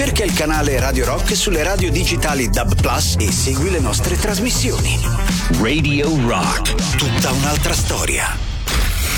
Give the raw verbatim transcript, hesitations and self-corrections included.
Cerca il canale Radio Rock sulle radio digitali D A B Plus e segui le nostre trasmissioni. Radio Rock, tutta un'altra storia.